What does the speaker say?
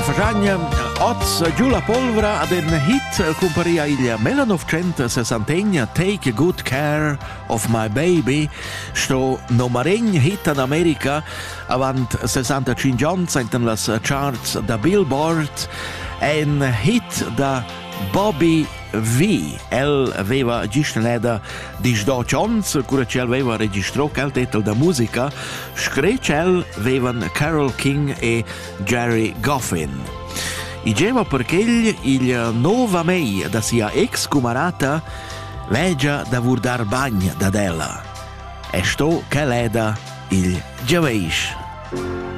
Fasagna, Oz giù la polvere ad un hit comparia il 1960 Take Good Care of My Baby, sto numeregn hit in America avant 65 anni in las charts da Billboard, un hit da Bobby V. El aveva gistaneda di 12 anni, cura ci aveva registrato il titolo da musica, screcel avevano Carole King e Jerry Goffin. I diceva perché il 9 mei da sia ex cumarata veggia da vurdar bagna da della. E sto che leda il giaveish.